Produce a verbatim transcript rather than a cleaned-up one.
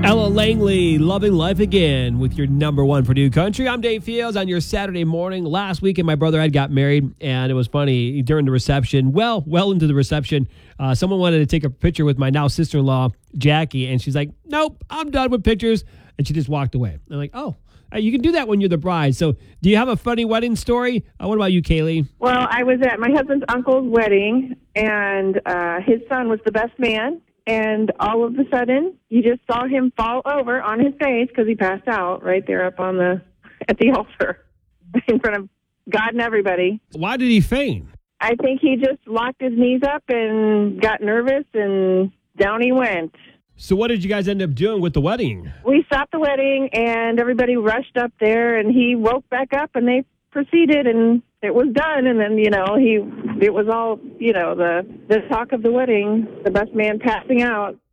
Ella Langley, Loving Life Again with your number one for New Country. I'm Dave Fields on your Saturday morning. Last weekend, my brother Ed got married, and it was funny. During the reception, well, well into the reception, uh, someone wanted to take a picture with my now sister-in-law, Jackie, and she's like, nope, I'm done with pictures, and she just walked away. I'm like, oh, you can do that when you're the bride. So do you have a funny wedding story? Uh, what about you, Kaylee? Well, I was at my husband's uncle's wedding, and uh, his son was the best man. And all of a sudden, you just saw him fall over on his face because he passed out right there up on the at the altar in front of God and everybody. Why did he faint? I think he just locked his knees up and got nervous, and down he went. So what did you guys end up doing with the wedding? We stopped the wedding, and everybody rushed up there, and he woke back up, and they proceeded, and it was done. And then, you know, he it was all, you know, the, the talk of the wedding, the best man passing out.